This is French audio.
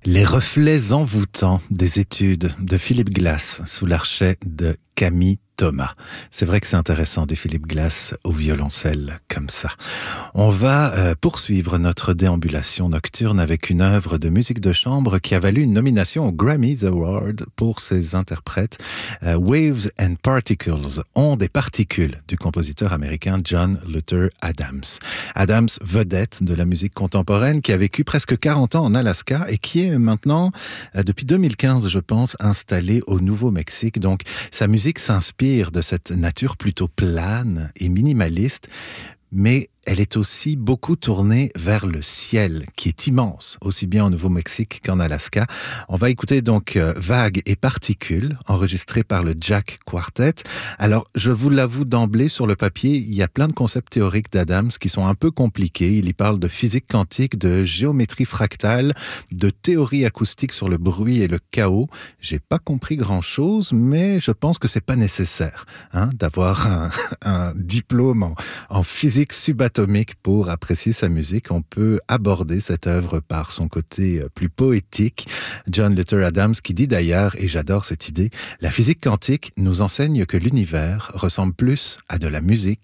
Les reflets envoûtants des études de Philip Glass sous l'archet de Camille Thomas. C'est vrai que c'est intéressant du Philip Glass au violoncelle comme ça. On va poursuivre notre déambulation nocturne avec une œuvre de musique de chambre qui a valu une nomination aux Grammys Award pour ses interprètes. Waves and Particles, ondes et particules, du compositeur américain John Luther Adams. Adams, vedette de la musique contemporaine, qui a vécu presque 40 ans en Alaska et qui est maintenant, depuis 2015 je pense, installé au Nouveau-Mexique. Donc sa musique s'inspire de cette nature plutôt plane et minimaliste, mais elle est aussi beaucoup tournée vers le ciel, qui est immense, aussi bien au Nouveau-Mexique qu'en Alaska. On va écouter donc Vagues et particules, enregistré par le Jack Quartet. Alors, je vous l'avoue d'emblée, sur le papier, il y a plein de concepts théoriques d'Adams qui sont un peu compliqués. Il y parle de physique quantique, de géométrie fractale, de théorie acoustique sur le bruit et le chaos. J'ai pas compris grand-chose, mais je pense que c'est pas nécessaire d'avoir un diplôme en physique subatomique pour apprécier sa musique. On peut aborder cette œuvre par son côté plus poétique. John Luther Adams qui dit d'ailleurs, et j'adore cette idée, la physique quantique nous enseigne que l'univers ressemble plus à de la musique